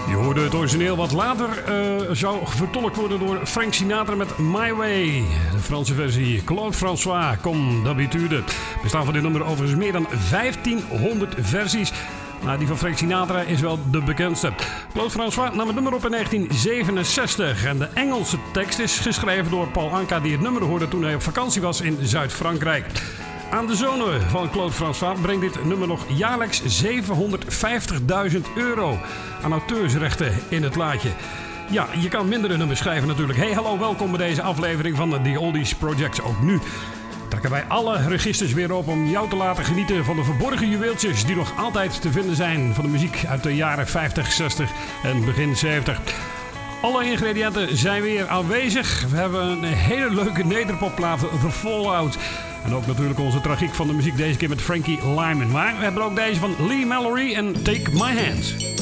Je hoorde het origineel wat later zou vertolkt worden door Frank Sinatra met My Way. De Franse versie Claude François, Comme d'habitude. Er bestaan van dit nummer overigens meer dan 1500 versies. Maar die van Frank Sinatra is wel de bekendste. Claude François nam het nummer op in 1967. En de Engelse tekst is geschreven door Paul Anka, die het nummer hoorde toen hij op vakantie was in Zuid-Frankrijk. Aan de zonen van Claude François brengt dit nummer nog jaarlijks €750.000 aan auteursrechten in het laadje. Ja, je kan mindere nummers schrijven natuurlijk. Hey, hallo, welkom bij deze aflevering van de The Oldies Project. Ook nu trekken wij alle registers weer op om jou te laten genieten van de verborgen juweeltjes die nog altijd te vinden zijn van de muziek uit de jaren 50, 60 en begin 70. Alle ingrediënten zijn weer aanwezig. We hebben een hele leuke nederpopplaat, The Fallout. En ook natuurlijk onze tragiek van de muziek, deze keer met Frankie Lyman. Maar we hebben ook deze van Lee Mallory en Take My Hand.